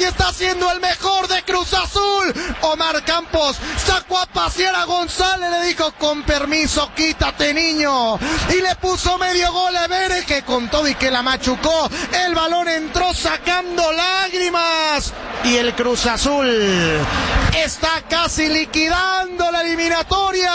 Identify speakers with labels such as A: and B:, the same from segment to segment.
A: y está siendo el mejor de Cruz Azul. Omar Campos sacó a pasear a González, le dijo con permiso, quítate niño, y le puso medio gol a Vere, que con todo y que la machucó, el balón entró sacando lágrimas, y el Cruz Azul está casi liquidando la eliminatoria.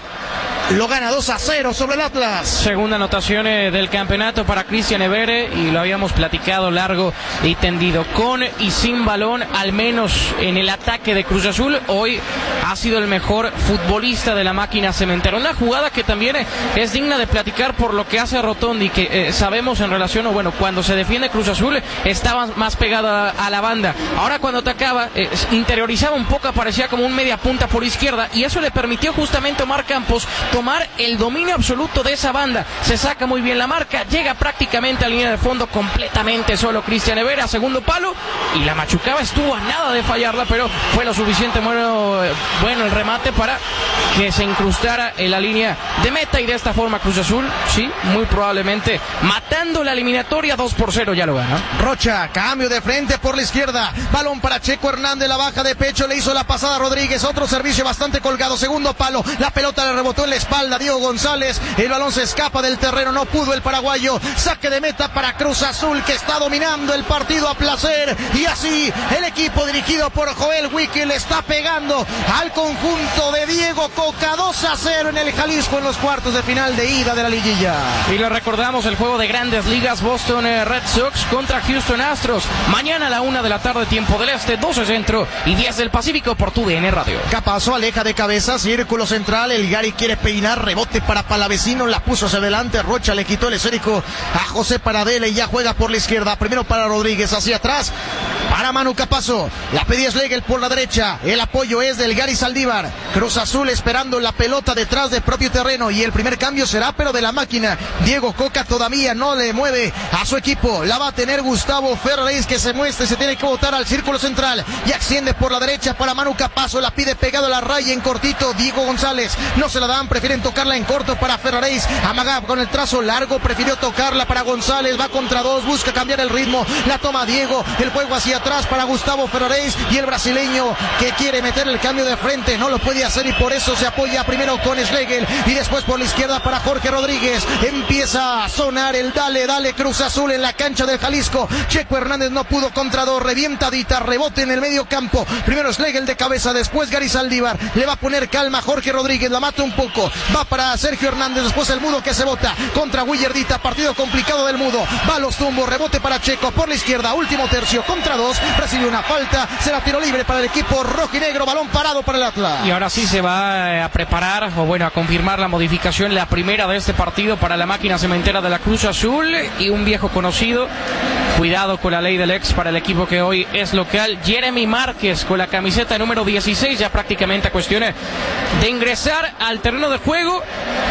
A: Lo gana 2-0 sobre el Atlas.
B: Segunda anotación del campeonato para Cristian Evere, y lo habíamos platicado largo y tendido. Con y sin balón, al menos en el ataque de Cruz Azul, hoy ha sido el mejor futbolista de la máquina cementera. Una jugada que también es digna de platicar por lo que hace Rotondi, que sabemos en relación, o bueno, cuando se defiende Cruz Azul estaba más pegado a la banda. Ahora cuando atacaba, interiorizaba un poco, aparecía como un media punta por izquierda, y eso le permitió justamente a Omar Campos tomar el dominio absoluto de esa banda. Se saca muy bien la marca, llega prácticamente a línea de fondo completamente solo Cristian Evere, a segundo palo, y la machucaba, estuvo a nada de fallarla, pero fue lo suficiente bueno el remate para que se incrustara en la línea de meta, y de esta forma Cruz Azul, sí, muy probablemente matando la eliminatoria. 2-0 ya lo gana.
A: Rocha, cambio de frente por la izquierda, balón para Checo Hernández, la baja de pecho, le hizo la pasada a Rodríguez, otro servicio bastante colgado, segundo palo, la pelota le rebotó en la espalda Diego González, el balón se escapa del terreno, no pudo el paraguayo, saque de meta para Cruz Azul, que está dominando el partido a placer, y así el equipo dirigido por Joel Wiki le está pegando al conjunto de Diego Coca. 2-0 en el Jalisco, en los cuartos de final de ida de la liguilla.
B: Y le recordamos el juego de Grandes Ligas, Boston Red Sox contra Houston Astros, mañana a la 1 de la tarde, tiempo del este, 12 centro y 10 del Pacífico, por TUDN Radio.
A: Capazo aleja de cabeza, círculo central, el Gary quiere peinar, rebote para Palavecino, la puso hacia adelante, Rocha le quitó el esférico a José Paradela y ya juega por la izquierda, primero para Rodríguez, hacia atrás para Manu Capazo, la pedía Schlegel por la derecha, el apoyo es del Gary Saldívar. Cruz Azul esperando la pelota detrás del propio terreno, y el primer cambio será pero de la máquina. Diego Coca todavía no le mueve a su equipo, la va a tener Gustavo Ferreira, que se muestra y se tiene que botar al círculo central, y extiende por la derecha para Manu Capazo, la pide pegado a la raya en cortito Diego González, no se la dan, prefieren tocarla en corto para Ferraréis, amaga con el trazo largo, prefirió tocarla para González, va contra dos, busca cambiar el ritmo, la toma Diego, el juego hacia atrás para Gustavo Ferraréis, y el brasileño que quiere meter el cambio de frente no lo puede hacer, y por eso se apoya primero con Schlegel y después por la izquierda para Jorge Rodríguez. Empieza a sonar el dale Cruz Azul en la cancha del Jalisco. Checo Hernández no pudo contra dos, revientadita, rebote en el medio campo, primero Schlegel de cabeza, después Gary Saldívar, le va a poner calma Jorge Rodríguez, la mata un poco, va para Sergio Hernández, después el Mudo que se bota contra Willardita, partido complicado del Mudo, va a los tumbos, rebote para Checo por la izquierda, último tercio contra dos, recibe una falta, será tiro libre para el equipo rojinegro, balón parado para el Atlas.
B: Y ahora sí se va a preparar, o bueno, a confirmar la modificación, la primera de este partido para la máquina cementera de la Cruz Azul, y un viejo conocido, cuidado con la ley del ex para el equipo que hoy es local, Jeremy Márquez con la camiseta número 16, ya prácticamente a cuestión de ingresar al terreno de juego,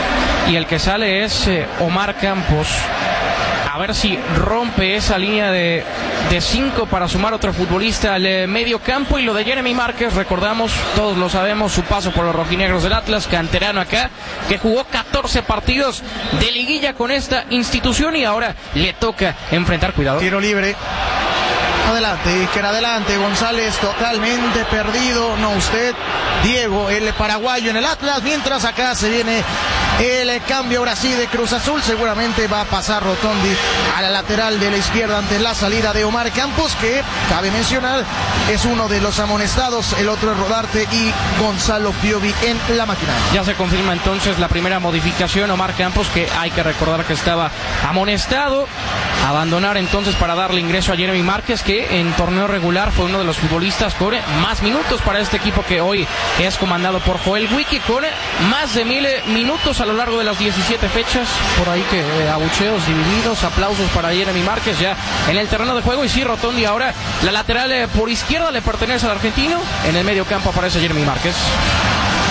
B: y el que sale es Omar Campos. A ver si rompe esa línea de 5 para sumar otro futbolista al medio campo. Y lo de Jeremy Márquez, recordamos, todos lo sabemos, su paso por los rojinegros del Atlas, canterano acá, que jugó 14 partidos de liguilla con esta institución, y ahora le toca enfrentar, cuidado.
A: Tiro libre. Adelante, Iker, adelante, González totalmente perdido, no usted, Diego, el paraguayo en el Atlas, mientras acá se viene el cambio ahora sí de Cruz Azul, seguramente va a pasar Rotondi a la lateral de la izquierda ante la salida de Omar Campos, que cabe mencionar es uno de los amonestados, el otro es Rodarte y Gonzalo Piovi en la máquina.
B: Ya se confirma entonces la primera modificación, Omar Campos, que hay que recordar que estaba amonestado, abandonar entonces para darle ingreso a Jeremy Márquez, que en torneo regular fue uno de los futbolistas con más minutos para este equipo que hoy es comandado por Joel Wiki, con más de 1000 minutos a lo largo de las 17 fechas, por ahí que abucheos divididos, aplausos para Jeremy Márquez ya en el terreno de juego. Y sí, Rotondi ahora la lateral por izquierda le pertenece al argentino, en el medio campo aparece Jeremy Márquez.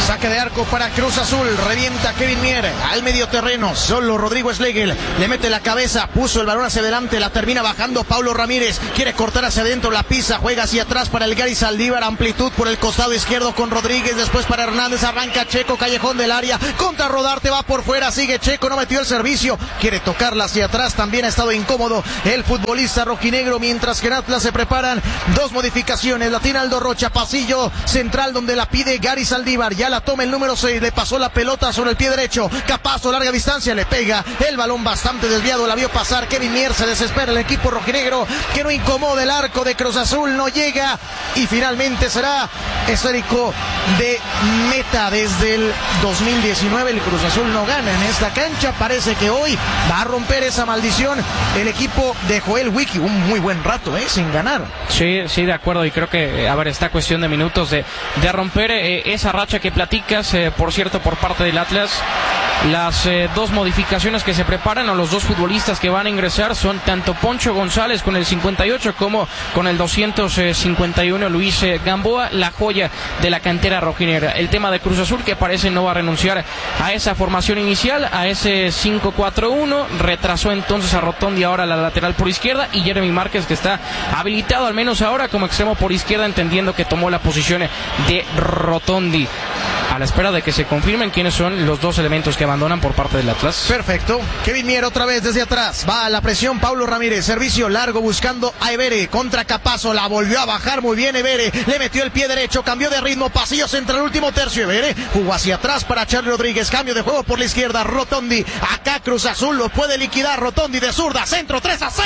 A: Saque de arco para Cruz Azul. Revienta Kevin Mier al medio terreno. Solo Rodrigo Schlegel le mete la cabeza. Puso el balón hacia adelante. La termina bajando Paulo Ramírez. Quiere cortar hacia adentro. La pisa. Juega hacia atrás para el Gary Saldívar. Amplitud por el costado izquierdo con Rodríguez. Después para Hernández. Arranca Checo. Callejón del área. Contra Rodarte. Va por fuera. Sigue Checo. No metió el servicio. Quiere tocarla hacia atrás. También ha estado incómodo el futbolista rojinegro. Mientras que en Atlas se preparan dos modificaciones. La tiene Aldo Rocha. Pasillo central donde la pide Gary Saldívar. Ya la toma el número 6. Le pasó la pelota sobre el pie derecho. Capazo, larga distancia. Le pega el balón bastante desviado. La vio pasar Kevin Mier. Se desespera el equipo rojinegro. Que no incomoda el arco de Cruz Azul. No llega. Y finalmente será esférico de meta. Desde el 2019 el Cruz Azul no gana en esta cancha. Parece que hoy va a romper esa maldición el equipo de Joel Wiki. Un muy buen rato, sin ganar.
B: Sí, de acuerdo. Y creo que, esta cuestión de minutos de romper esa racha que platicas. Por cierto, por parte del Atlas, las dos modificaciones que se preparan, o los dos futbolistas que van a ingresar, son tanto Poncho González con el 58 como con el 251 Luis Gamboa, la joya de la cantera rojinegra. El tema de Cruz Azul, que parece no va a renunciar a esa formación inicial, a ese 5-4-1, retrasó entonces a Rotondi ahora la lateral por izquierda, y Jeremy Márquez, que está habilitado al menos ahora como extremo por izquierda, entendiendo que tomó la posición de Rotondi, a la espera de que se confirmen quiénes son los dos elementos que abandonan por parte del Atlas.
A: Perfecto. Kevin Mier otra vez desde atrás. Va a la presión Paulo Ramírez. Servicio largo buscando a Evere. Contra Capazo. La volvió a bajar muy bien Evere. Le metió el pie derecho. Cambió de ritmo. Pasillo central. Último tercio. Evere jugó hacia atrás para Charly Rodríguez. Cambio de juego por la izquierda. Rotondi. Acá Cruz Azul lo puede liquidar. Rotondi de zurda. Centro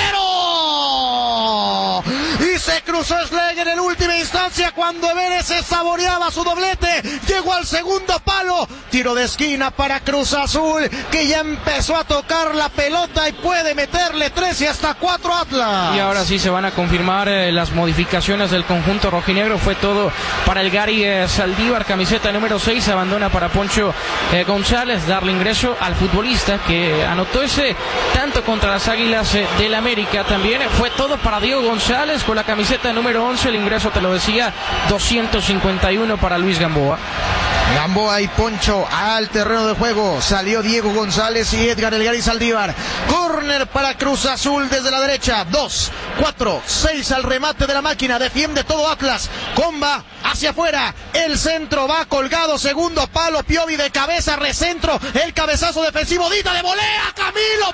A: 3-0. Y se cruzó Schlegel en última instancia cuando Evere se saboreaba su doblete. Llegó al segundo palo. Tiro de esquina para Cruz Azul, que ya empezó a tocar la pelota y puede meterle 3 y hasta 4 Atlas.
B: Y ahora sí se van a confirmar las modificaciones del conjunto rojinegro. Fue todo para el Gary Saldívar, camiseta número 6, abandona para Poncho González, darle ingreso al futbolista que anotó ese tanto contra las Águilas del América. También fue todo para Diego González con la camiseta número 11, el ingreso, te lo decía, 251 para Luis Gamboa.
A: Gamboa y Poncho al terreno de juego. Salió Diego González y Edgar El Gary Saldívar. Córner para Cruz Azul desde la derecha. 2, 4, 6 al remate de la máquina. Defiende todo Atlas. Comba hacia afuera. El centro va colgado. Segundo palo. Piovi de cabeza. Recentro. El cabezazo defensivo. Dita de volea. Camilo.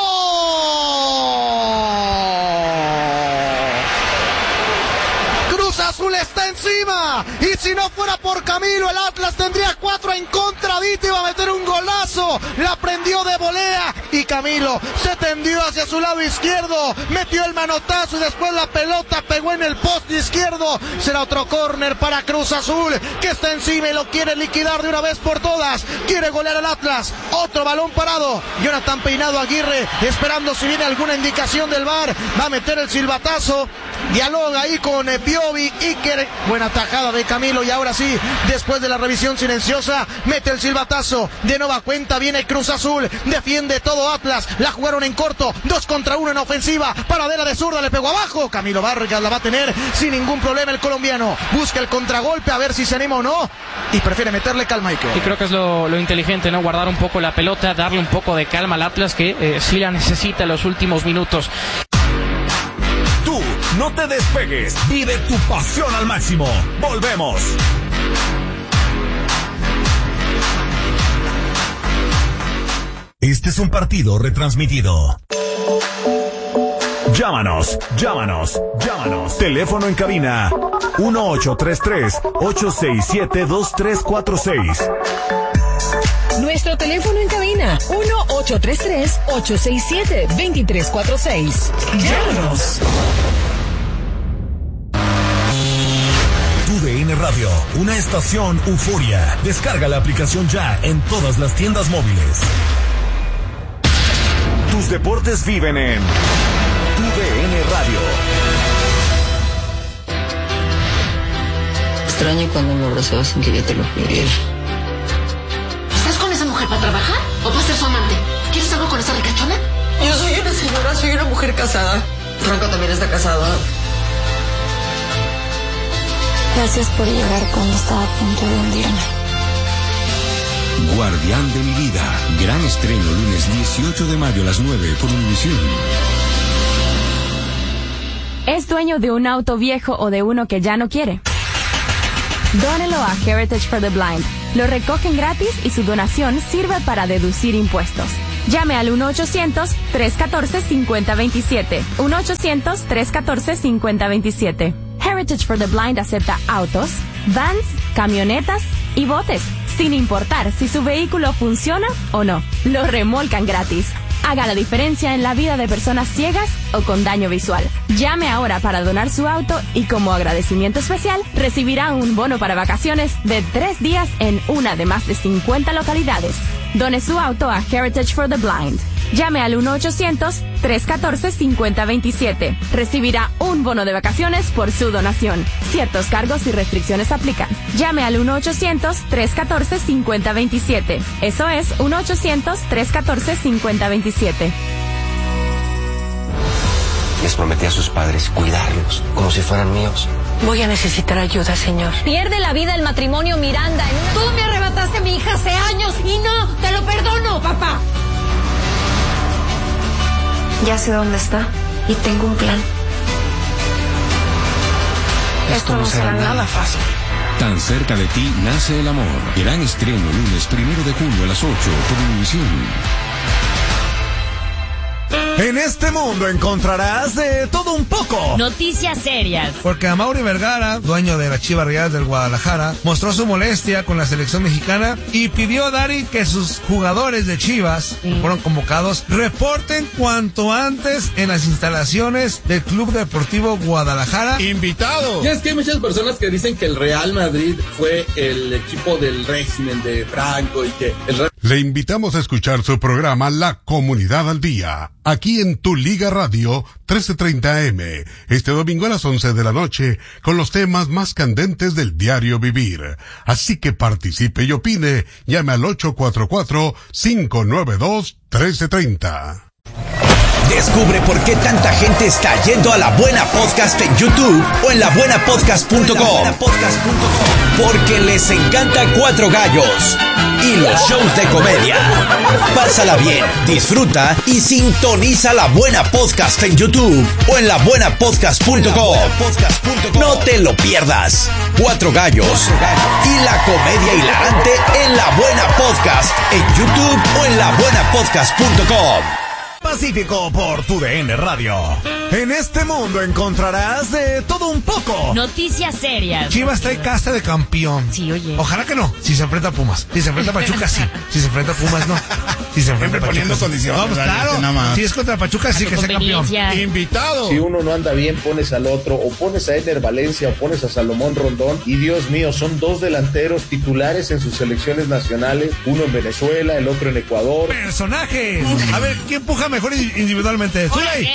A: Palo. Cruz Azul está encima, y si no fuera por Camilo, el Atlas tendría 4 en contra. Dita iba a meter un golazo, la prendió de volea y Camilo se tendió hacia su lado izquierdo, metió el manotazo y después la pelota pegó en el poste izquierdo. Será otro córner para Cruz Azul, que está encima y lo quiere liquidar de una vez por todas. Quiere golear al Atlas. Otro balón parado. Jonathan Peinado Aguirre esperando si viene alguna indicación del VAR. Va a meter el silbatazo. Dialoga ahí con Piovi. Iker, buena tajada de Camilo, y ahora sí, después de la revisión silenciosa, mete el silbatazo. De nueva cuenta viene Cruz Azul. Defiende todo Atlas. La jugaron en corto. 2 contra 1 en ofensiva. Paradera de zurda, le pegó abajo. Camilo Vargas la va a tener sin ningún problema el colombiano. Busca el contragolpe a ver si se anima o no. Y prefiere meterle calma a Iker.
B: Y creo que es lo inteligente, ¿no? Guardar un poco la pelota, darle un poco de calma al Atlas, que sí la necesita en los últimos minutos.
C: Tú no te despegues. Vive tu pasión al máximo. Volvemos. Este es un partido retransmitido. Llámanos. Teléfono en cabina 1833-867-2346.
D: Nuestro teléfono en cabina 1833-867-2346. Llámanos.
C: TUDN Radio, una estación euforia. Descarga la aplicación ya en todas las tiendas móviles. Tus deportes viven en TUDN Radio.
E: Extraño cuando me abrazaba sin que yo te lo pidiera.
F: ¿Estás con esa mujer para trabajar o para ser su amante? ¿Quieres algo con esa ricachona?
E: Yo soy una señora, soy una mujer casada. Franco también está casado.
G: Gracias por llegar cuando estaba a punto de hundirme. Guardián de mi vida. Gran estreno lunes 18 de mayo a las 9 por Univisión.
H: ¿Es dueño de un auto viejo o de uno que ya no quiere? Dónelo a Heritage for the Blind. Lo recogen gratis y su donación sirve para deducir impuestos. Llame al 1-800-314-5027. 1-800-314-5027. Heritage for the Blind acepta autos, vans, camionetas y botes, sin importar si su vehículo funciona o no. Lo remolcan gratis. Haga la diferencia en la vida de personas ciegas o con daño visual. Llame ahora para donar su auto y como agradecimiento especial recibirá un bono para vacaciones de 3 días en una de más de 50 localidades. Done su auto a Heritage for the Blind. Llame al 1-800-314-5027. Recibirá un bono de vacaciones por su donación. Ciertos cargos y restricciones aplican. Llame al 1-800-314-5027. Eso es 1-800-314-5027.
I: Les prometí a sus padres cuidarlos como si fueran míos.
J: Voy a necesitar ayuda, señor.
K: Pierde la vida el matrimonio Miranda.
L: Tú me arrebataste a mi hija hace años y no, te lo perdono, papá.
M: Ya sé dónde está y tengo un plan.
I: Esto no será nada fácil.
G: Tan cerca de ti nace el amor. Gran estreno lunes 1 de junio a las 8 por Univisión.
C: En este mundo encontrarás de todo un poco.
N: Noticias serias.
O: Porque Amaury Vergara, dueño de las Chivas Rayadas del Guadalajara, mostró su molestia con la selección mexicana y pidió a Dari que sus jugadores de Chivas, que fueron convocados, reporten cuanto antes en las instalaciones del Club Deportivo Guadalajara.
P: ¡Invitado!
Q: Ya es que hay muchas personas que dicen que el Real Madrid fue el equipo del régimen de Franco y que el
R: Le invitamos a escuchar su programa La Comunidad al Día, aquí en Tu Liga Radio 1330M, este domingo a las 11 de la noche, con los temas más candentes del diario vivir. Así que participe y opine, llame al 844-592-1330.
S: Descubre por qué tanta gente está yendo a La Buena Podcast en YouTube o en labuenapodcast.com. Porque les encanta Cuatro Gallos y los shows de comedia. Pásala bien, disfruta y sintoniza La Buena Podcast en YouTube o en labuenapodcast.com. No te lo pierdas. Cuatro Gallos y la comedia hilarante en La Buena Podcast en YouTube o en labuenapodcast.com.
C: Pacífico por tu DN Radio. En este mundo encontrarás de todo un poco.
N: Noticias serias.
O: Chivas trae casta de campeón.
N: Sí, oye.
O: Ojalá que no. Si se enfrenta a Pumas. Si se enfrenta a Pachuca, sí. Si se enfrenta a Pumas, no. Si se enfrenta a Pachuca,
P: poniendo condiciones.
O: No, pues claro. Si es contra Pachuca, sí que sea campeón.
P: Invitado.
T: Si uno no anda bien, pones al otro. O pones a Eder Valencia o pones a Salomón Rondón. Y Dios mío, son dos delanteros titulares en sus selecciones nacionales. Uno en Venezuela, el otro en Ecuador.
O: Personajes. A ver, ¿quién puja mejor individualmente? Zuley.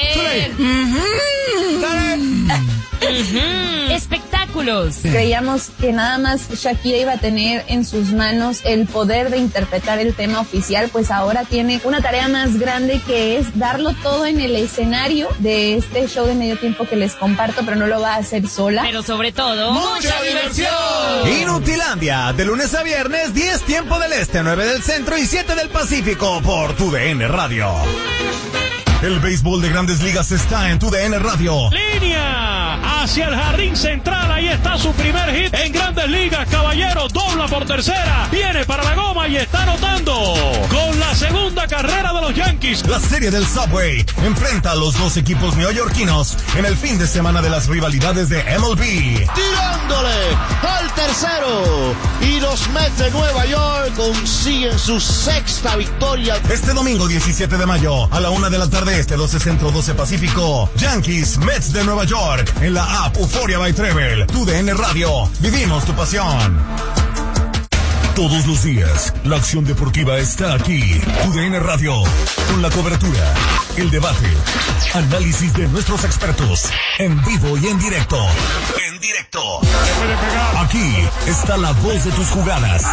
O: Dale.
N: Espectáculos.
U: Creíamos que nada más Shakira iba a tener en sus manos el poder de interpretar el tema oficial, pues ahora tiene una tarea más grande, que es darlo todo en el escenario de este show de medio tiempo que les comparto, pero no lo va a hacer sola.
N: Pero sobre todo, ¡mucha diversión!
C: Inutilandia, de lunes a viernes, 10 tiempo del este, 9 del centro y 7 del Pacífico por tu DN Radio. El béisbol de Grandes Ligas está en tu DN Radio.
V: Línea hacia el jardín central. Ahí está su primer hit en Grandes Ligas. Caballero dobla por tercera. Viene para la goma y está anotando con la segunda carrera de los Yankees.
C: La serie del Subway enfrenta a los dos equipos neoyorquinos en el fin de semana de las rivalidades de MLB.
W: Tirándole al tercero. Y los Mets de Nueva York consiguen su sexta victoria.
C: Este domingo 17 de mayo a la 1 de la tarde. 12 Centro, 12 Pacífico. Yankees, Mets de Nueva York. En la app Euphoria by Travel. Tu DN Radio. Vivimos tu pasión. Todos los días, la acción deportiva está aquí. Tu DN Radio. Con la cobertura, el debate, análisis de nuestros expertos. En vivo y en directo. En directo. Aquí está la voz de tus jugadas.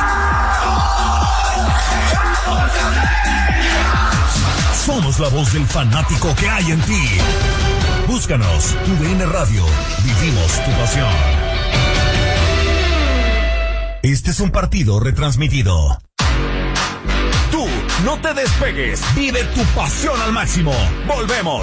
C: Somos la voz del fanático que hay en ti. Búscanos, Tu DN Radio. Vivimos tu pasión. Este es un partido retransmitido. No te despegues, vive tu pasión al máximo. Volvemos.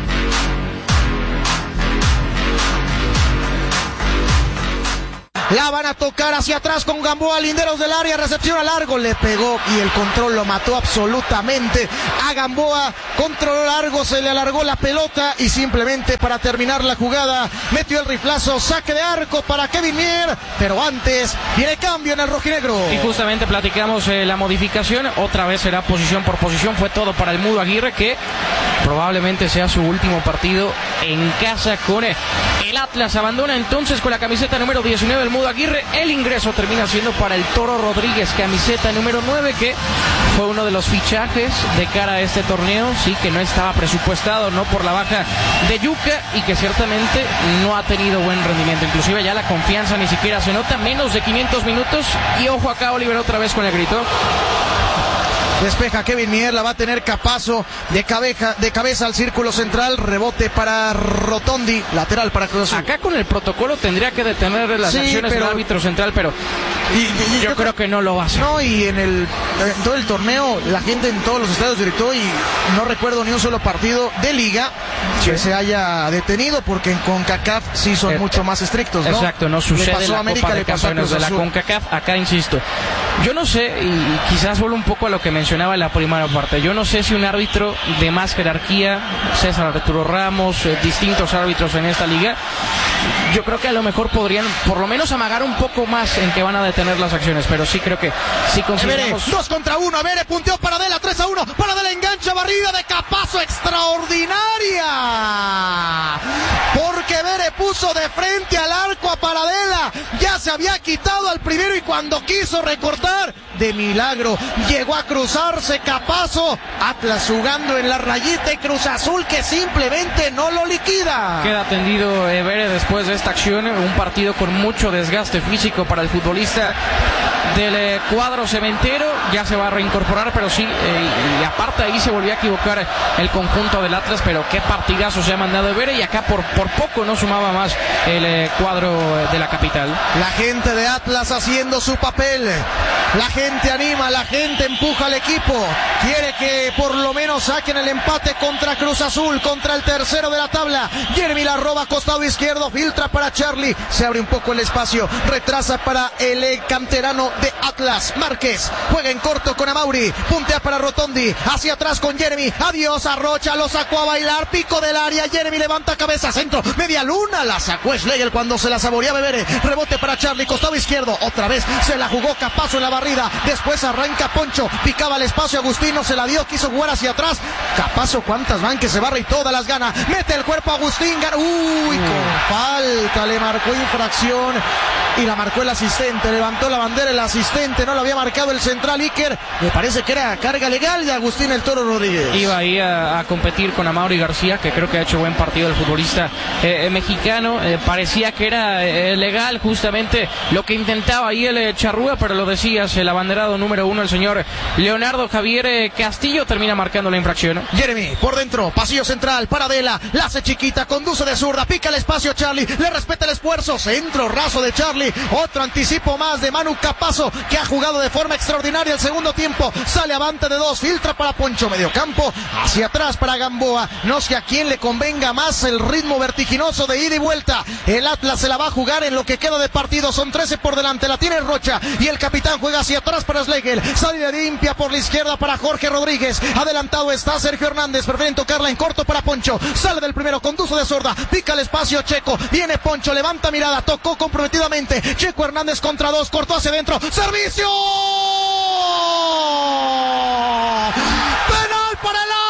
W: La van a tocar hacia atrás con Gamboa, linderos del área, recepción a largo, le pegó y el control lo mató absolutamente a Gamboa. Controló largo, se le alargó la pelota y simplemente para terminar la jugada metió el riflazo, saque de arco para Kevin Mier, pero antes viene cambio en el rojinegro.
A: Y justamente platicamos la modificación, otra vez será posición por posición, fue todo para el Mudo Aguirre, que probablemente sea su último partido en casa con el Atlas. Abandona entonces con la camiseta número 19 el Mudo Aguirre. El ingreso termina siendo para el Toro Rodríguez, camiseta número 9, que fue uno de los fichajes de cara a este torneo, sí, que no estaba presupuestado, no por la baja de Yuca, y que ciertamente no ha tenido buen rendimiento. Inclusive ya la confianza ni siquiera se nota, menos de 500 minutos, y ojo acá Oliver otra vez con el grito.
W: Despeja Kevin Mier, la va a tener Capazo de cabeza al círculo central, rebote para Rotondi, lateral para Cruz Azul.
A: Acá con el protocolo tendría que detener las acciones del árbitro central, pero yo creo que no lo va a hacer.
W: No, y en todo el torneo, la gente en todos los estadios gritó, y no recuerdo ni un solo partido de liga que se haya detenido, porque en CONCACAF sí son mucho más estrictos, ¿no?
A: Exacto, no sucede en la
W: América,
A: Copa de Campeones de la CONCACAF. Acá insisto, yo no sé, y quizás vuelvo un poco a lo que mencionaba en la primera parte, yo no sé si un árbitro de más jerarquía, César Arturo Ramos, distintos árbitros en esta liga, yo creo que a lo mejor podrían por lo menos amagar un poco más en que van a detener las acciones, pero sí creo que si consideramos...
W: 2 contra 1, Avere punteó para Adela, 3-1, para Adela engancha, barrida de Capazo extraordinaria, porque Avere puso de frente al arco a Paradela, ya se había quitado al primero y cuando quiso recortar, de milagro llegó a cruzarse Capazo. Atlas jugando en la rayita y Cruz Azul que simplemente no lo liquida.
A: Queda tendido Avere después de esta acción, un partido con mucho desgaste físico para el futbolista del cuadro cementero, ya se va a reincorporar, pero sí, y aparte ahí se volvió a equivocar el conjunto del Atlas, pero qué partidazo se ha mandado Avere, y acá por poco no sumaba más el cuadro de la capital.
W: La gente de Atlas haciendo su papel, la gente anima, la gente empuja al equipo, quiere que por lo menos saquen el empate contra Cruz Azul, contra el tercero de la tabla. Jeremy la roba costado izquierdo, filtra para Charlie, se abre un poco el espacio, retrasa para el canterano de Atlas, Márquez, juega en corto con Amauri, puntea para Rotondi, hacia atrás con Jeremy, adiós a Rocha, lo sacó a bailar, pico del área, Jeremy levanta cabeza, centro, media luna, la sacó Schlegel cuando se la saboreaba Avere, rebote para Charlie, costado izquierdo, otra vez se la jugó Capazo en la barrida, después arranca Poncho, picaba el espacio, Agustín no se la dio, quiso jugar hacia atrás, Capazo cuántas van que se barra y todas las gana, mete el cuerpo a Agustín, con falta le marcó infracción y la marcó el asistente, levantó la bandera el asistente, no lo había marcado el central Iker, me parece que era carga legal de Agustín el Toro Rodríguez.
A: Iba ahí a competir con Amaury García, que creo que ha hecho buen partido el futbolista mexicano, parecía que era legal justamente lo que intentaba ahí el Charrúa, pero lo decías, el abanderado número 1, el señor Leonardo Javier Castillo, termina marcando la infracción.
W: Jeremy, por dentro, pasillo central, para Adela, la hace chiquita, conduce de zurda, pica el espacio Charlie, le respeta el esfuerzo, centro raso de Charlie, otro anticipo más de Manu Capazo, que ha jugado de forma extraordinaria el segundo tiempo, sale avante de 2, filtra para Poncho, medio campo, hacia atrás para Gamboa, no sé a quién le convenga más el ritmo vertiginoso de ida y vuelta, el Atlas se la va a jugar en lo que queda de partido, son 13 por delante, la tiene Rocha, y el capitán juega hacia atrás para Schlegel, salida limpia por la izquierda para Jorge Rodríguez, adelantado está Sergio Hernández, prefieren tocarla en corto para Poncho, sale del primero, conduce de zurda, pica el espacio Checo, viene Poncho, levanta mirada, tocó comprometidamente, Checo Hernández contra 2, cortó hacia adentro, ¡servicio! ¡Penal para el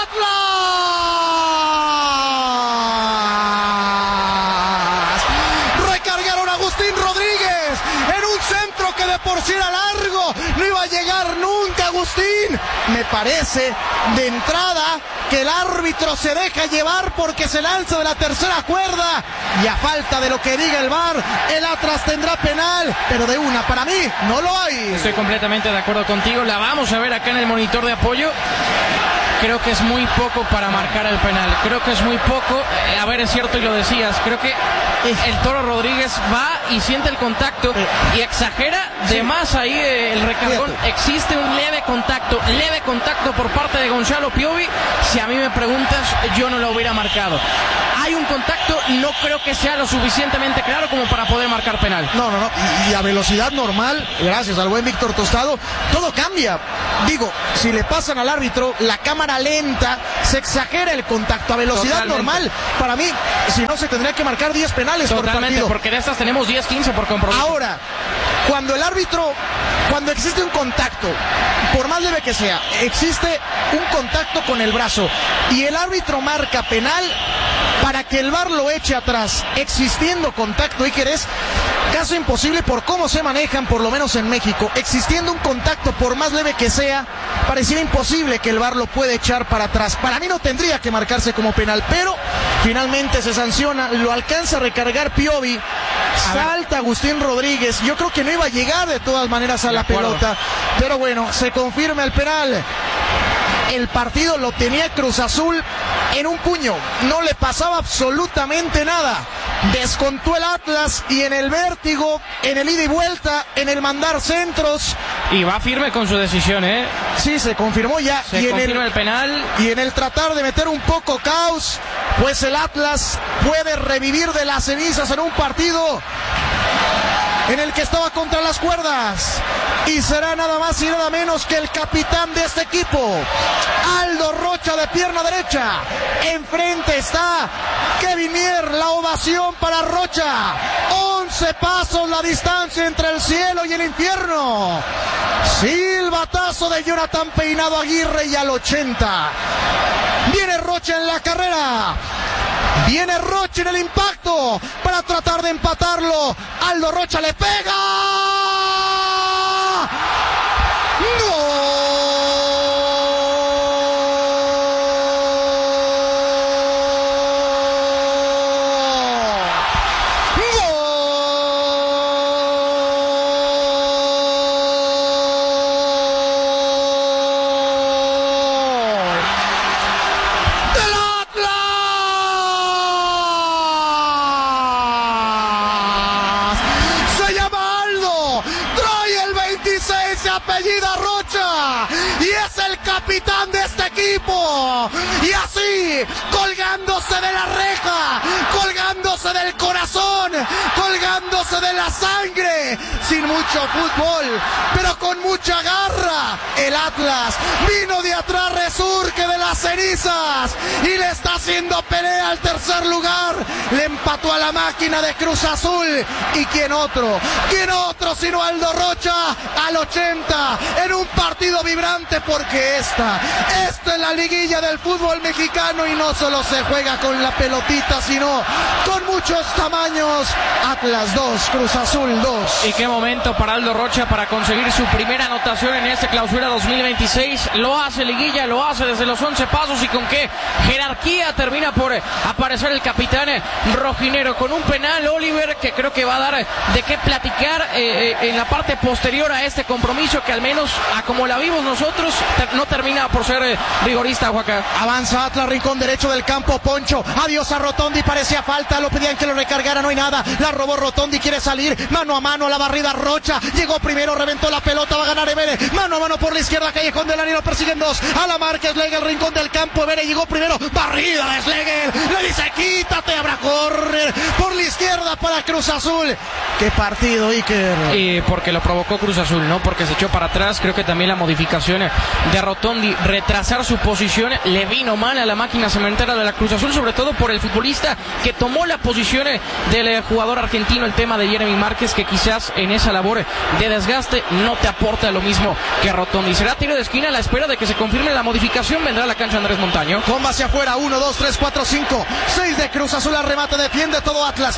W: Atlas! Recargaron a Agustín Rodríguez en un centro que de por sí era largo, no iba a llegar nunca Agustín. Me parece de entrada que el árbitro se deja llevar porque se lanza de la tercera cuerda y a falta de lo que diga el VAR, el Atlas tendrá penal, pero de una, para mí no lo hay.
A: Estoy completamente de acuerdo contigo, la vamos a ver acá en el monitor de apoyo. Creo que es muy poco para marcar el penal. Creo que es muy poco. A ver, es cierto y lo decías. Creo que el Toro Rodríguez va y siente el contacto y exagera de más ahí el recargón. Existe un leve contacto por parte de Gonzalo Piovi. Si a mí me preguntas, yo no lo hubiera marcado. Hay un contacto, no creo que sea lo suficientemente claro como para poder marcar penal.
W: No. Y a velocidad normal, gracias al buen Víctor Tostado, todo cambia. Digo, si le pasan al árbitro, la cámara lenta, se exagera el contacto. A velocidad normal, para mí, si no, se tendría que marcar 10 penales por partido.
A: Porque de estas tenemos 10, 15 por compromiso.
W: Ahora, cuando existe un contacto, por más leve que sea, existe un contacto con el brazo y el árbitro marca penal, para que el VAR lo eche atrás, existiendo contacto, Iker, es caso imposible por cómo se manejan, por lo menos en México. Existiendo un contacto, por más leve que sea, pareciera imposible que el VAR lo pueda echar para atrás. Para mí no tendría que marcarse como penal, pero finalmente se sanciona, lo alcanza a recargar Piovi, salta Agustín Rodríguez. Yo creo que no iba a llegar de todas maneras a la pelota, pero bueno, se confirma el penal. El partido lo tenía Cruz Azul en un puño, no le pasaba absolutamente nada. Descontó el Atlas y en el vértigo, en el ida y vuelta, en el mandar centros.
A: Y va firme con su decisión, ¿eh?
W: Sí, se confirmó ya.
A: Se confirma el penal.
W: Y en el tratar de meter un poco caos, pues el Atlas puede revivir de las cenizas en un partido en el que estaba contra las cuerdas. Y será nada más y nada menos que el capitán de este equipo, Aldo Rocha, de pierna derecha. Enfrente está Kevin Mier, la ovación para Rocha. 11 pasos la distancia entre el cielo y el infierno. Silbatazo de Jonathan Peinado Aguirre y al 80. Viene Rocha en la carrera. Viene Rocha en el impacto para tratar de empatarlo. Aldo Rocha le pega. ¡No! Capitán de este equipo, y así, colgándose de la reja, colgándose del corazón, colgándose de la sangre, sin mucho fútbol, pero con mucha garra, el Atlas vino de atrás, resurge de las cenizas y le está haciendo pelea al tercer lugar. Le empató a la máquina de Cruz Azul, y quién otro sino Aldo Rocha al 80 en un partido vibrante, porque esta es la liguilla del fútbol mexicano y no solo se juega con la pelotita, sino con muchos tamaños. Atlas 2, Cruz Azul 2.
A: Y qué momento para Aldo Rocha para conseguir su primera anotación en este clausura 2026. Lo hace liguilla, lo hace desde los 11 pasos, y con qué jerarquía termina por aparecer el capitán rojinero con un penal, Oliver, que creo que va a dar de qué platicar en la parte posterior a este compromiso, que al menos a como la vimos nosotros no termina por ser rigorista, Juaca.
W: Avanza Atlas, rincón derecho del campo, Poncho, adiós a Rotondi, parecía falta, lo pedían que lo recargara, no hay nada, la robó Rotondi, quiere salir, mano a mano, la barrida Rocha, llegó primero, reventó la pelota, va a ganar Evere, mano a mano por la izquierda, Callejón del Anillo, persiguen dos, a la marca Schlegel, rincón del campo, Evere llegó primero, barrida de Schlegel, le dice quítate, habrá correr por la izquierda para Cruz Azul. Qué partido, Iker.
A: Y porque lo provocó Cruz Azul, ¿no? Porque se echó para atrás. Creo que también la modificación de Rotondi, retrasar su posición, le vino mal a la máquina cementera de la Cruz Azul, sobre todo por el futbolista que tomó la posición del jugador argentino, el tema de Jeremy Márquez, que quizás en esa labor de desgaste no te aporta lo mismo que Rotondi. Será tiro de esquina a la espera de que se confirme la modificación. Vendrá a la cancha Andrés Montaño.
W: Comba hacia afuera, 1, 2, 3, 4, 5, 6 de Cruz Azul, al remate, defiende todo Atlas, para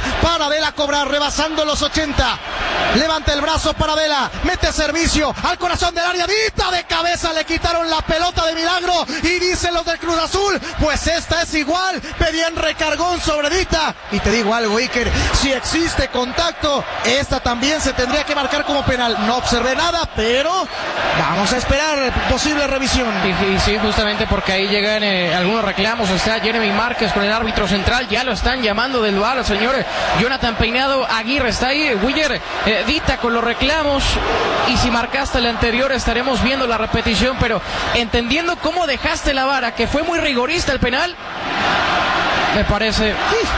W: Vela a cobrar, rebasando los 80. Levanta el brazo para Vela, mete servicio al corazón del área, Dita de cabeza, le quitaron la pelota de milagro y dicen los del Cruz Azul, pues esta es igual, pedían recargón sobre Dita. Y te digo algo, Iker, si existe contacto, esta también se tendría que marcar como penal. No observé nada, pero vamos a esperar posible revisión.
A: Y sí, justamente porque ahí llegan algunos reclamos. Está Jeremy Márquez con el árbitro central, ya lo están llamando del VAR, señor Jonathan Peinado Aguirre está ahí. Willer, Dita con los reclamos, y si marcaste el anterior estaremos viendo la repetición, pero entendiendo cómo dejaste la vara, que fue muy rigorista el penal, me parece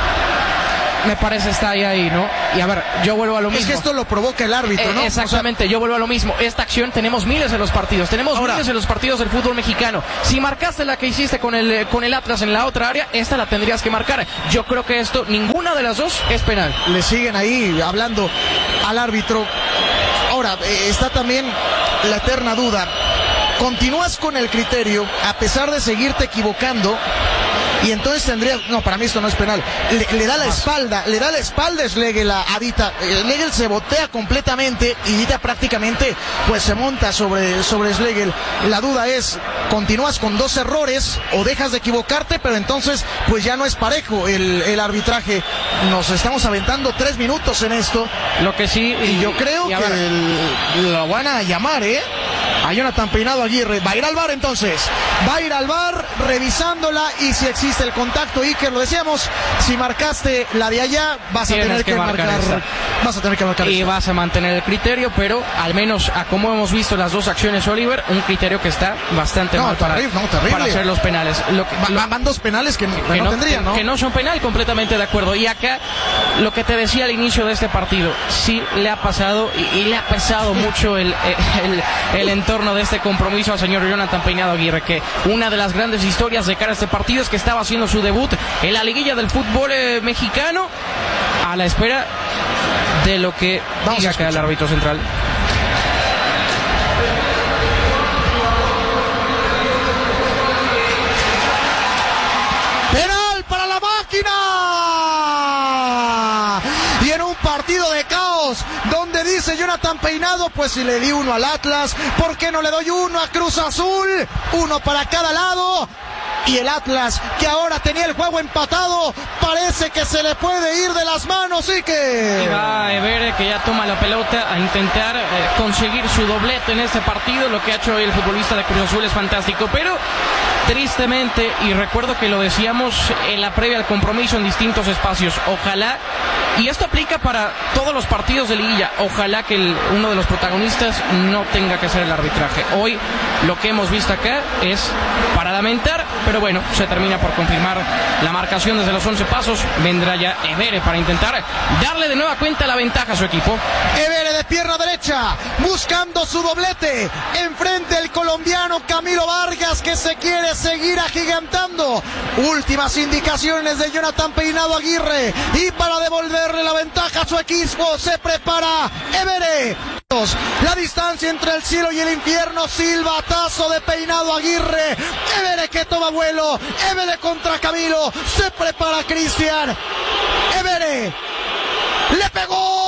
A: está ahí, ¿no? Y a ver, yo vuelvo a lo mismo.
W: Es que esto lo provoca el árbitro, ¿no?
A: Exactamente, yo vuelvo a lo mismo. Esta acción tenemos miles en los partidos. Miles en los partidos del fútbol mexicano. Si marcaste la que hiciste con el Atlas en la otra área, esta la tendrías que marcar. Yo creo que ninguna de las dos es penal.
W: Le siguen ahí hablando al árbitro. Ahora, está también la eterna duda. Continúas con el criterio, a pesar de seguirte equivocando, y entonces para mí esto no es penal. Le da la espalda Schlegel a Dita. Schlegel se botea completamente y Dita prácticamente pues se monta sobre Schlegel. La duda es, continúas con dos errores o dejas de equivocarte, pero entonces pues ya no es parejo el arbitraje. Nos estamos aventando 3 minutos en esto.
A: Lo que sí,
W: y yo creo que lo van a llamar, a Jonathan Peinado Aguirre. Va a ir al VAR entonces. Va a ir al VAR revisándola, y si existe el contacto, Iker, lo decíamos, si marcaste la de allá, vas a tener que marcar
A: y
W: esta.
A: Vas a mantener el criterio, pero al menos a como hemos visto las dos acciones, Oliver, un criterio que está bastante mal para hacer los penales.
W: Van dos penales que no tendrían, ¿no?
A: Que no son penal, completamente de acuerdo. Y acá, lo que te decía al inicio de este partido, sí le ha pasado y le ha pesado mucho el entorno de este compromiso al señor Jonathan Peinado Aguirre, que una de las grandes historias de cara a este partido es que estaba haciendo su debut en la liguilla del fútbol mexicano, a la espera de lo que diga acá el árbitro central.
W: Penal para la máquina, y en un partido de caos donde dice Jonathan Peinado, pues si le di uno al Atlas, ¿por qué no le doy uno a Cruz Azul? Uno para cada lado. Y el Atlas, que ahora tenía el juego empatado, parece que se le puede ir de las manos, y que
A: va a ver que ya toma la pelota a intentar conseguir su doblete en este partido. Lo que ha hecho hoy el futbolista de Cruz Azul es fantástico, pero tristemente, y recuerdo que lo decíamos en la previa al compromiso en distintos espacios, ojalá, y esto aplica para todos los partidos de liguilla, ojalá que uno de los protagonistas no tenga que ser el arbitraje. Hoy lo que hemos visto acá es para lamentar, pero bueno, se termina por confirmar la marcación desde los 11 pasos. Vendrá ya Evere para intentar darle de nueva cuenta la ventaja a su equipo.
W: Evere de pierna derecha, buscando su doblete. Enfrente el colombiano Camilo Vargas, que se quiere seguir agigantando. Últimas indicaciones de Jonathan Peinado Aguirre, y para devolverle la ventaja a su equipo se prepara Evere. La distancia entre el cielo y el infierno, silbatazo de Peinado Aguirre. Evere que toma vuelo, Evere contra Camilo, se prepara Cristian. Evere le pegó.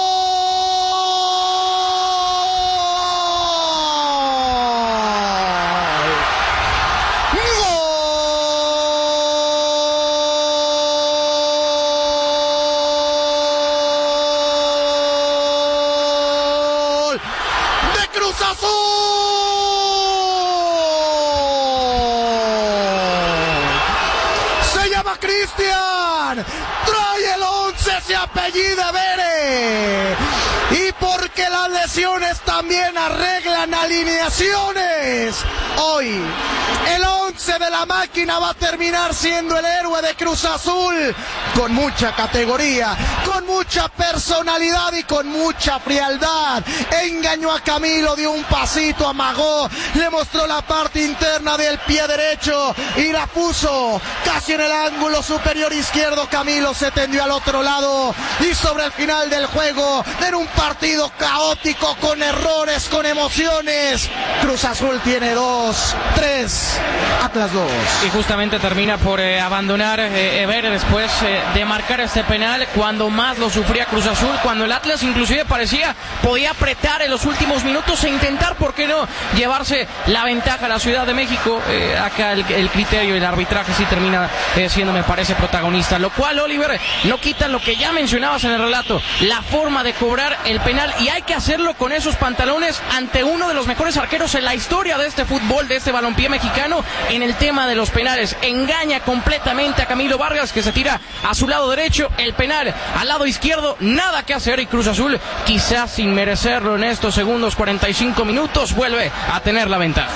W: Trae el 11, se apellida Evere, y porque las lesiones también arreglan alineaciones, hoy el 11 de la máquina va a terminar siendo el héroe de Cruz Azul, con mucha categoría, con mucha personalidad y con mucha frialdad. Engañó a Camilo, dio un pasito, amagó, le mostró la parte interna del pie derecho y la puso casi en el ángulo superior izquierdo. Camilo se tendió al otro lado, y sobre el final del juego, en un partido caótico, con errores, con emociones, Cruz Azul tiene 2, 3, Atlas 2.
A: Y justamente termina por abandonar Evere después de marcar este penal cuando más cuando sufría Cruz Azul, cuando el Atlas inclusive podía apretar en los últimos minutos e intentar, ¿por qué no?, llevarse la ventaja a la Ciudad de México. Acá el criterio y el arbitraje sí termina siendo, me parece, protagonista, lo cual, Oliver, no quita lo que ya mencionabas en el relato, la forma de cobrar el penal, y hay que hacerlo con esos pantalones ante uno de los mejores arqueros en la historia de este fútbol, de este balompié mexicano, en el tema de los penales. Engaña completamente a Camilo Vargas, que se tira a su lado derecho, el penal al lado izquierdo, nada que hacer, y Cruz Azul, quizás sin merecerlo en estos segundos 45 minutos, vuelve a tener la ventaja.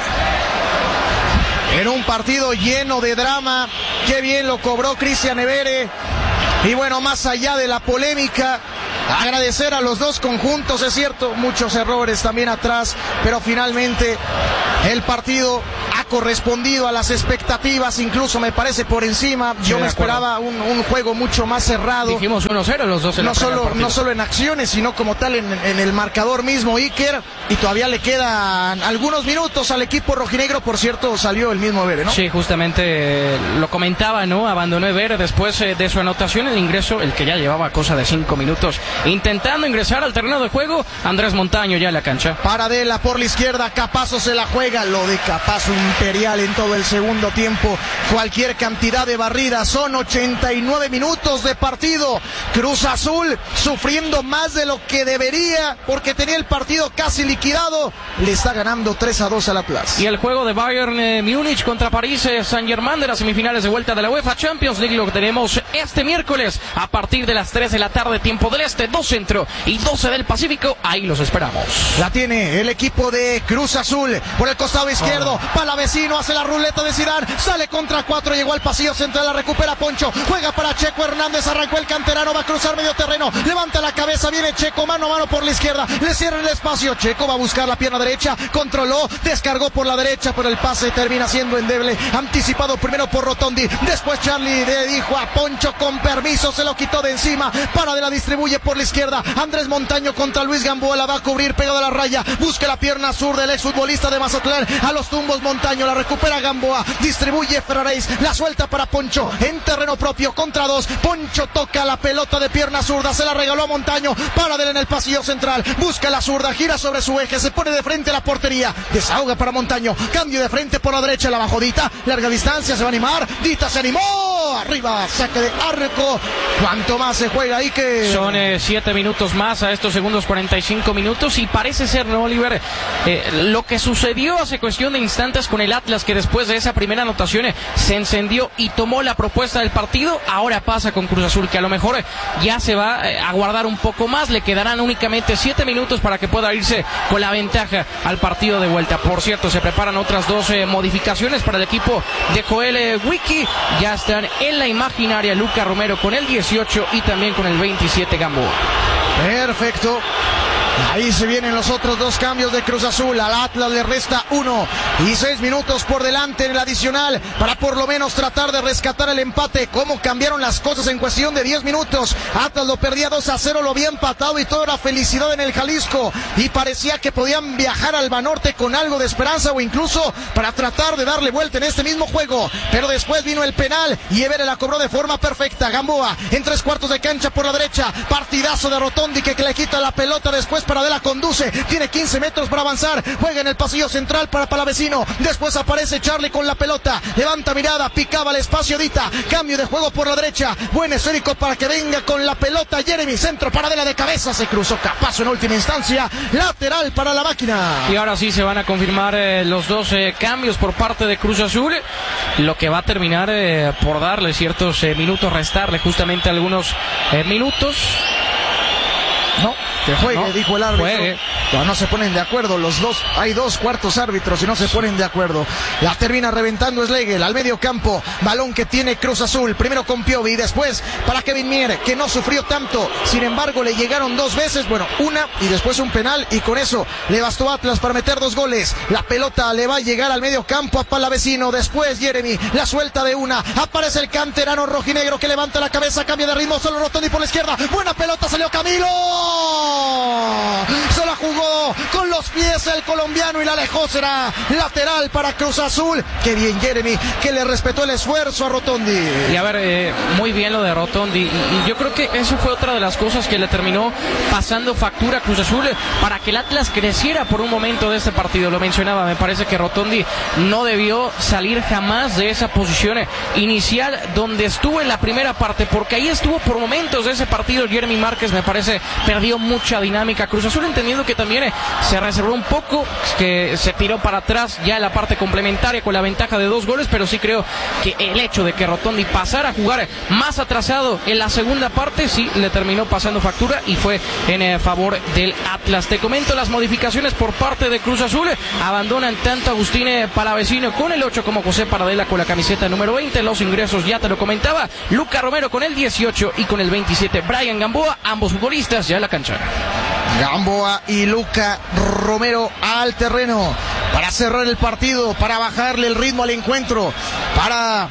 W: En un partido lleno de drama, qué bien lo cobró Cristian Evere. Y bueno, más allá de la polémica, agradecer a los dos conjuntos, es cierto, muchos errores también atrás, pero finalmente el partido ha correspondido a las expectativas, incluso me parece por encima. Yo me esperaba un juego mucho más cerrado.
A: Dijimos 1-0 los dos en
W: no solo en acciones, sino como tal en el marcador mismo, Iker, y todavía le quedan algunos minutos al equipo rojinegro. Por cierto, salió el mismo Evere, ¿no?
A: Sí, justamente lo comentaba, ¿no? Abandonó Evere después de su anotación, el ingreso, el que ya llevaba cosa de 5 minutos intentando ingresar al terreno de juego. Andrés Montaño ya en la cancha.
W: Paradela por la izquierda, Capazo se la juega. Lo de Capazo imperial en todo el segundo tiempo. Cualquier cantidad de barridas. Son 89 minutos de partido. Cruz Azul sufriendo más de lo que debería, porque tenía el partido casi liquidado. Le está ganando 3-2 al Atlas.
A: Y el juego de Bayern Múnich contra París Saint-Germain de las semifinales de vuelta de la UEFA Champions League lo tenemos este miércoles a partir de las 3 de la tarde, tiempo del Este, 2 Centro y 12 del Pacífico. Ahí los esperamos.
W: La tiene el equipo de Cruz Azul por el costado izquierdo. Palavecino hace la ruleta de Zidane, sale contra 4, llegó al pasillo central, la recupera Poncho, juega para Checo Hernández, arrancó el canterano, va a cruzar medio terreno, levanta la cabeza, viene Checo mano a mano por la izquierda, le cierra el espacio, Checo va a buscar la pierna derecha, controló, descargó por la derecha, pero el pase termina siendo endeble, anticipado primero por Rotondi, después Charlie le dijo a Poncho con permiso, se lo quitó de encima, Paradela distribuye por la izquierda, Andrés Montaño contra Luis Gamboa, la va a cubrir pegado a la raya, busca la pierna sur del exfutbolista de Mazatlán, a los tumbos Montaño, la recupera Gamboa, distribuye Ferraréis, la suelta para Poncho, en terreno propio contra 2, Poncho toca la pelota de pierna zurda, se la regaló a Montaño, Paradela en el pasillo central, busca la zurda, gira sobre su eje, se pone de frente a la portería, desahoga para Montaño, cambio de frente por la derecha, la bajodita, larga distancia, se va a animar, Dita se animó, arriba, saque de arco, cuánto más se juega ahí que...
A: Son 7 minutos más a estos segundos 45 minutos y parece ser, ¿no, Oliver? Lo que sucedió hace cuestión de instantes con el Atlas, que después de esa primera anotación se encendió y tomó la propuesta del partido, ahora pasa con Cruz Azul, que a lo mejor ya se va a guardar un poco más, le quedarán únicamente 7 minutos para que pueda irse con la ventaja al partido de vuelta. Por cierto, se preparan otras 2 modificaciones para el equipo de Joel Wiki, ya están en la imaginaria Luca Romero con el 18 y también con el 27 Gamboa.
W: Perfecto. Ahí se vienen los otros 2 cambios de Cruz Azul. Al Atlas le resta 1 y 6 minutos por delante en el adicional para por lo menos tratar de rescatar el empate. Cómo cambiaron las cosas en cuestión de 10 minutos. Atlas lo perdía 2-0, lo había empatado y toda era felicidad en el Jalisco. Y parecía que podían viajar al Banorte con algo de esperanza o incluso para tratar de darle vuelta en este mismo juego. Pero después vino el penal y Evere la cobró de forma perfecta. Gamboa en 3/4 de cancha por la derecha. Partidazo de Rotondi que le quita la pelota después. Paradela conduce, tiene 15 metros para avanzar, juega en el pasillo central para Palavecino, después aparece Charlie con la pelota, levanta mirada, picaba el espacio Dita, cambio de juego por la derecha, buen esférico para que venga con la pelota Jeremy, centro, Paradela de cabeza, se cruzó Capazo en última instancia, lateral para la máquina.
A: Y ahora sí se van a confirmar los 2 cambios por parte de Cruz Azul, lo que va a terminar por darle ciertos minutos, restarle justamente algunos minutos.
W: No, que juegue, no, dijo el árbitro.
A: Juegue.
W: No se ponen de acuerdo los dos. Hay 2 cuartos árbitros y no se ponen de acuerdo. La termina reventando Schlegel al medio campo. Balón que tiene Cruz Azul. Primero con Piovi y después para Kevin Mier, que no sufrió tanto. Sin embargo, le llegaron 2 veces. Bueno, una y después un penal. Y con eso le bastó a Atlas para meter 2 goles. La pelota le va a llegar al medio campo a Palavecino. Después Jeremy, la suelta de una. Aparece el canterano rojinegro que levanta la cabeza. Cambia de ritmo. Solo Rotondi por la izquierda. Buena pelota, salió Camilo. Se la jugó con los los pies el colombiano y la alejó. Será lateral para Cruz Azul. Qué bien Jeremy, que le respetó el esfuerzo a Rotondi.
A: Y a ver, muy bien lo de Rotondi, y yo creo que eso fue otra de las cosas que le terminó pasando factura a Cruz Azul para que el Atlas creciera por un momento de este partido. Lo mencionaba, me parece que Rotondi no debió salir jamás de esa posición inicial donde estuvo en la primera parte, porque ahí estuvo por momentos de ese partido. Jeremy Márquez, me parece, perdió mucha dinámica. Cruz Azul, entendiendo que también se reservó un poco, que se tiró para atrás ya en la parte complementaria con la ventaja de 2 goles, pero sí creo que el hecho de que Rotondi pasara a jugar más atrasado en la segunda parte sí le terminó pasando factura y fue en favor del Atlas. Te comento las modificaciones por parte de Cruz Azul. Abandonan tanto Agustín Palavecino con el 8 como José Paradela con la camiseta número 20. Los ingresos ya te lo comentaba, Luca Romero con el 18 y con el 27 Brian Gamboa, ambos futbolistas ya en la cancha.
W: Gamboa y Luca Romero al terreno para cerrar el partido, para bajarle el ritmo al encuentro, para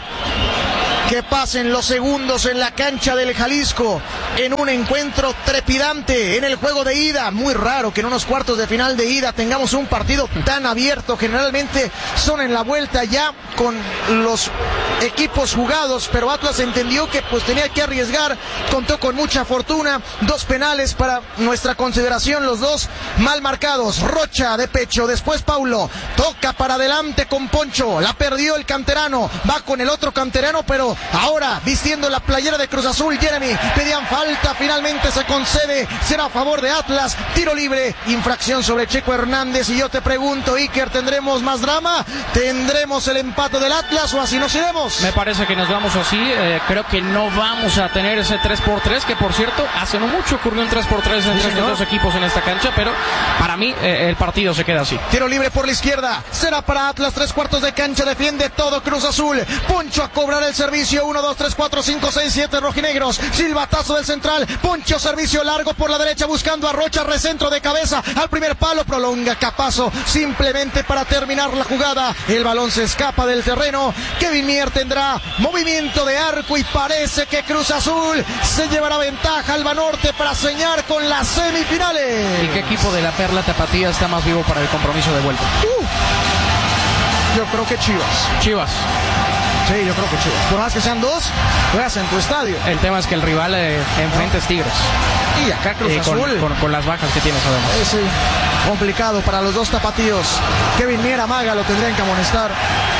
W: que pasen los segundos en la cancha del Jalisco, en un encuentro trepidante en el juego de ida. Muy raro que en unos cuartos de final de ida tengamos un partido tan abierto. Generalmente son en la vuelta ya con los equipos jugados, pero Atlas entendió que pues tenía que arriesgar, contó con mucha fortuna. 2 penales para nuestra consideración, los 2 mal marcados. Rocha de pecho, después Paulo toca para adelante con Poncho, la perdió el canterano, va con el otro canterano, pero ahora vistiendo la playera de Cruz Azul, Jeremy, pedían falta, finalmente se concede, será a favor de Atlas. Tiro libre, infracción sobre Checo Hernández. Y yo te pregunto, Iker, ¿tendremos más drama? ¿Tendremos el empate del Atlas o así nos iremos?
A: Me parece que nos vamos así. Creo que no vamos a tener ese 3-3, que por cierto hace no mucho ocurrió un 3-3 entre estos dos equipos en esta cancha, pero para mí el partido se queda así.
W: Tiro libre por la izquierda, será para Atlas, 3/4 de cancha, defiende todo Cruz Azul. Poncho a cobrar el servicio. 1, 2, 3, 4, 5, 6, 7 rojinegros. Silbatazo del central. Poncho, servicio largo por la derecha buscando a Rocha. Recentro de cabeza al primer palo. Prolonga Capazo simplemente para terminar la jugada. El balón se escapa del terreno. Kevin Mier tendrá movimiento de arco y parece que Cruz Azul se llevará ventaja al Banorte para señar con las semifinales.
A: ¿Y qué equipo de la Perla Tapatía está más vivo para el compromiso de vuelta?
W: Yo creo que Chivas. Sí, yo creo que Chivas. Por más que sean 2, juegas en tu estadio.
A: El tema es que el rival enfrente es Tigres.
W: Y acá Cruz Azul.
A: Con las bajas que tienes además.
W: Sí, complicado para los 2 tapatíos. Kevin Mier amaga, lo tendrían que amonestar.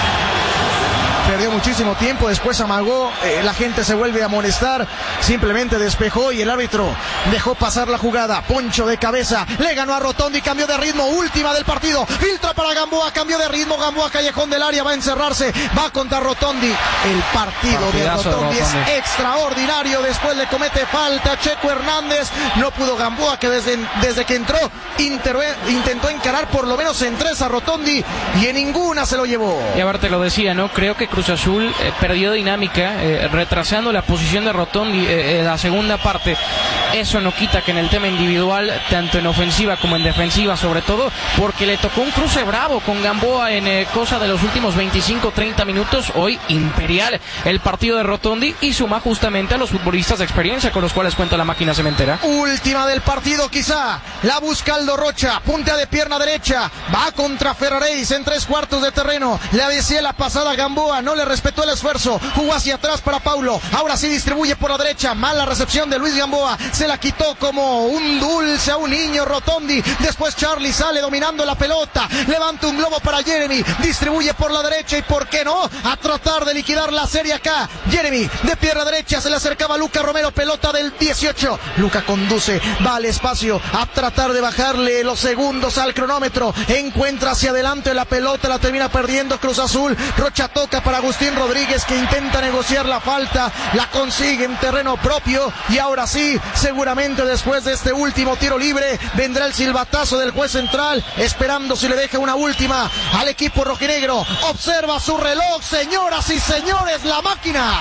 W: Perdió muchísimo tiempo, después amagó, la gente se vuelve a amonestar, simplemente despejó y el árbitro dejó pasar la jugada. Poncho de cabeza, le ganó a Rotondi, cambió de ritmo, última del partido, filtra para Gamboa, cambió de ritmo, Gamboa callejón del área, va a encerrarse, va contra Rotondi. El partido de Rotondi es extraordinario, después le comete falta Checo Hernández, no pudo Gamboa, que desde que entró intentó encarar por lo menos en 3 a Rotondi y en ninguna se lo llevó.
A: Y a ver, te lo decía, ¿no? Creo que Cruz Azul perdió dinámica, retrasando la posición de Rotondi en la segunda parte. Eso no quita que en el tema individual, tanto en ofensiva como en defensiva, sobre todo, porque le tocó un cruce bravo con Gamboa en cosa de los últimos 25-30 minutos. Hoy imperial el partido de Rotondi y suma justamente a los futbolistas de experiencia con los cuales cuenta la máquina cementera.
W: Última del partido quizá, la busca Aldo Rocha, puntea de pierna derecha, va contra Ferraréis en 3/4 de terreno, le decía la pasada Gamboa, no le respetó el esfuerzo, jugó hacia atrás para Paulo, ahora sí distribuye por la derecha, mala recepción de Luis Gamboa, se la quitó como un dulce a un niño Rotondi, después Charlie sale dominando la pelota, levanta un globo para Jeremy, distribuye por la derecha y por qué no, a tratar de liquidar la serie acá, Jeremy de pierna derecha, se le acercaba Luca Romero, pelota del 18, Luca conduce, va al espacio, a tratar de bajarle los segundos al cronómetro, encuentra hacia adelante la pelota, la termina perdiendo Cruz Azul, Rocha toca para Agustín Rodríguez que intenta negociar la falta, la consigue en terreno propio y ahora sí, seguramente después de este último tiro libre vendrá el silbatazo del juez central, esperando si le deja una última al equipo rojinegro. Observa su reloj, señoras y señores, la máquina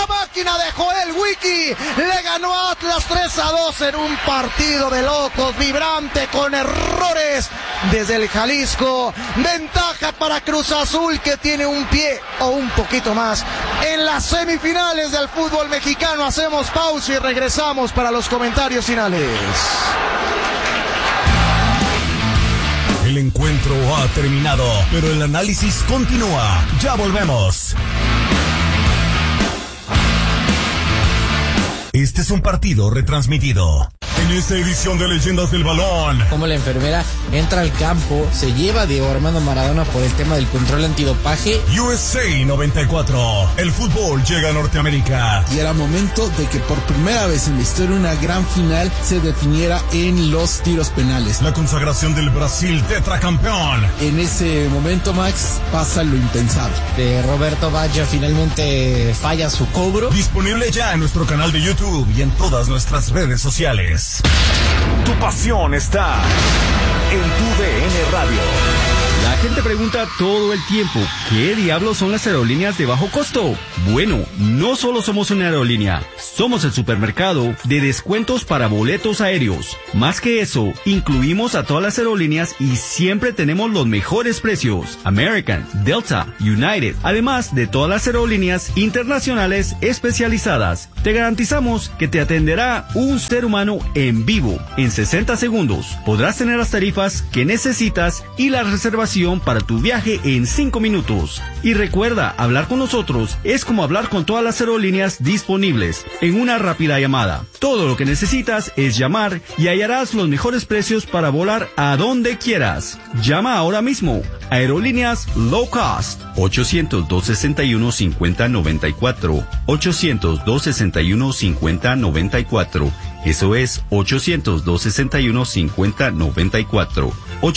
W: de Joel Wiki le ganó a Atlas 3-2 en un partido de locos, vibrante, con errores desde el Jalisco. Ventaja para Cruz Azul, que tiene un pie o un poquito más en las semifinales del fútbol mexicano. Hacemos pausa y regresamos para los comentarios finales.
C: El encuentro ha terminado, pero el análisis continúa. Ya volvemos. Este es un partido retransmitido. En esta edición de Leyendas del Balón,
B: como la enfermera entra al campo, se lleva a Diego Armando Maradona por el tema del control antidopaje.
C: USA 94, el fútbol llega a Norteamérica.
D: Y era momento de que por primera vez en la historia una gran final se definiera en los tiros penales.
C: La consagración del Brasil tetracampeón.
D: En ese momento, Max, pasa lo impensable.
B: De Roberto Baggio finalmente falla su cobro.
C: Disponible ya en nuestro canal de YouTube y en todas nuestras redes sociales. Tu pasión está en tu DN Radio.
P: La gente pregunta todo el tiempo, ¿qué diablos son las aerolíneas de bajo costo? Bueno, no solo somos una aerolínea, somos el supermercado de descuentos para boletos aéreos. Más que eso, incluimos a todas las aerolíneas y siempre tenemos los mejores precios. American, Delta, United, además de todas las aerolíneas internacionales especializadas. Te garantizamos que te atenderá un ser humano en vivo en 60 segundos. Podrás tener las tarifas que necesitas y la reservación para tu viaje en 5 minutos. Y recuerda, hablar con nosotros es como hablar con todas las aerolíneas disponibles en una rápida llamada. Todo lo que necesitas es llamar y hallarás los mejores precios para volar a donde quieras. Llama ahora mismo. Aerolíneas Low Cost. 800-261-5094. 800-261-5094. Eso es 800-261-5094.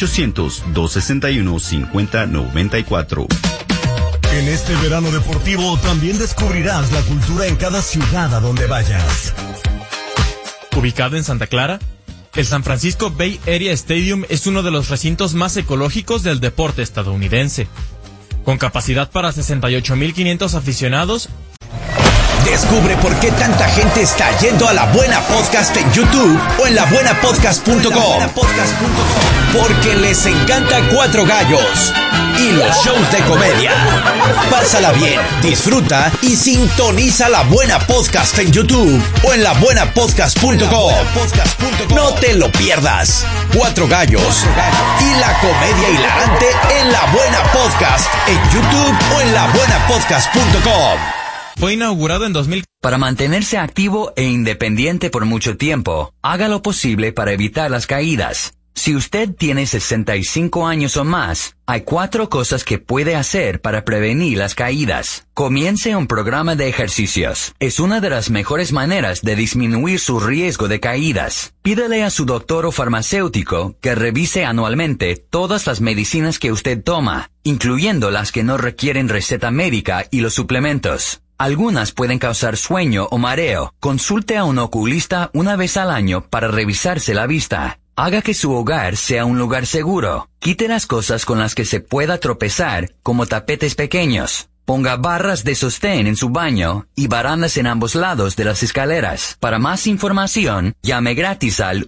P: 800-261-5094.
C: En este verano deportivo también descubrirás la cultura en cada ciudad a donde vayas.
X: Ubicado en Santa Clara, el San Francisco Bay Area Stadium es uno de los recintos más ecológicos del deporte estadounidense. Con capacidad para 68,500 aficionados.
S: Descubre por qué tanta gente está yendo a La Buena Podcast en YouTube o en labuenapodcast.com. Porque les encanta Cuatro Gallos y los shows de comedia. Pásala bien, disfruta y sintoniza La Buena Podcast en YouTube o en labuenapodcast.com. No te lo pierdas. Cuatro Gallos y la comedia hilarante en La Buena Podcast en YouTube o en labuenapodcast.com.
X: Fue inaugurado en 2000.
Y: Para mantenerse activo e independiente por mucho tiempo, haga lo posible para evitar las caídas. Si usted tiene 65 años o más, hay 4 cosas que puede hacer para prevenir las caídas. Comience un programa de ejercicios. Es una de las mejores maneras de disminuir su riesgo de caídas. Pídele a su doctor o farmacéutico que revise anualmente todas las medicinas que usted toma, incluyendo las que no requieren receta médica y los suplementos. Algunas pueden causar sueño o mareo. Consulte a un oculista una vez al año para revisarse la vista. Haga que su hogar sea un lugar seguro. Quite las cosas con las que se pueda tropezar, como tapetes pequeños. Ponga barras de sostén en su baño y barandas en ambos lados de las escaleras. Para más información, llame gratis al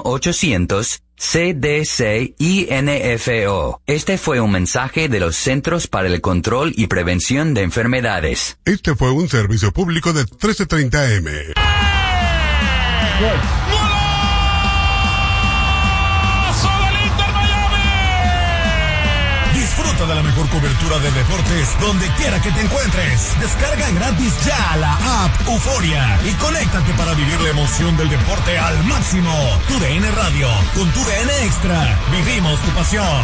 Y: 1-800-CDC-INFO. Este fue un mensaje de los Centros para el Control y Prevención de Enfermedades.
R: Este fue un servicio público de 1330M.
C: Disfruta de la mejor cobertura de deportes donde quiera que te encuentres. Descarga gratis ya la app Euforia y conéctate para vivir la emoción del deporte al máximo. Tu DN Radio, con tu DN Extra, vivimos tu pasión.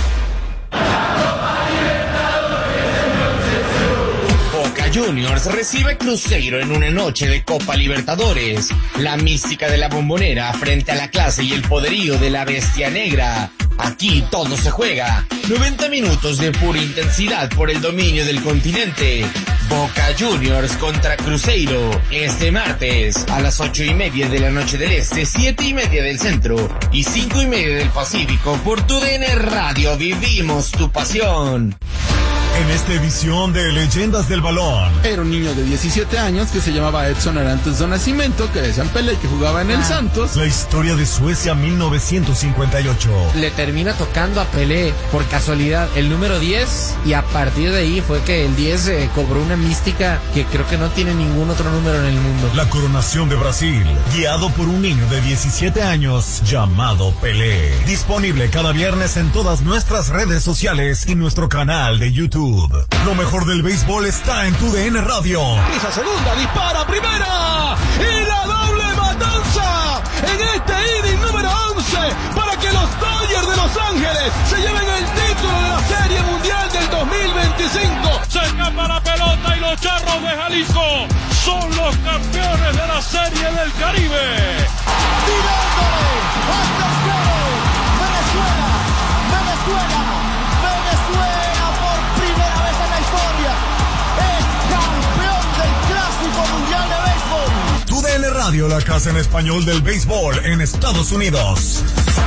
Z: Boca Juniors recibe Cruzeiro en una noche de Copa Libertadores. La mística de la Bombonera frente a la clase y el poderío de la Bestia Negra. Aquí todo se juega. 90 minutos de pura intensidad por el dominio del continente. Boca Juniors contra Cruzeiro. Este martes a las 8:30 de la noche del Este, 7:30 del Centro y 5:30 del Pacífico por tu DN Radio. Vivimos tu pasión.
C: En esta edición de Leyendas del Balón.
D: Era un niño de 17 años que se llamaba Edson Arantes do Nascimento, que decían Pelé, que jugaba en el Santos.
C: La historia de Suecia 1958.
B: Le termina tocando a Pelé, por casualidad, el número 10, y a partir de ahí fue que el 10 cobró una mística que creo que no tiene ningún otro número en el mundo.
C: La coronación de Brasil, guiado por un niño de 17 años llamado Pelé. Disponible cada viernes en todas nuestras redes sociales y nuestro canal de YouTube. Lo mejor del béisbol está en TUDN Radio.
W: Esa segunda, dispara primera y la doble matanza en este inning número 11 para que los Dodgers de Los Ángeles se lleven el título de la Serie Mundial del 2025.
V: Se escapa la pelota y los Charros de Jalisco son los campeones de la Serie del Caribe.
W: Tirándole hasta el cielo. Venezuela, Venezuela, Venezuela por primera vez en la historia es campeón del Clásico Mundial de Béisbol.
C: TUDN Radio, la casa en español del béisbol en Estados Unidos.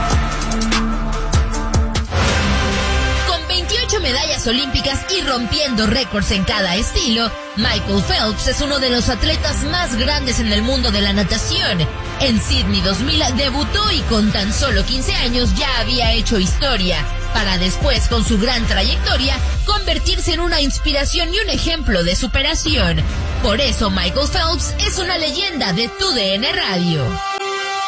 E: Con 28 medallas olímpicas y rompiendo récords en cada estilo, Michael Phelps es uno de los atletas más grandes en el mundo de la natación. En Sydney 2000 debutó y con tan solo 15 años ya había hecho historia, para después, con su gran trayectoria, convertirse en una inspiración y un ejemplo de superación. Por eso Michael Phelps es una leyenda de TUDN Radio.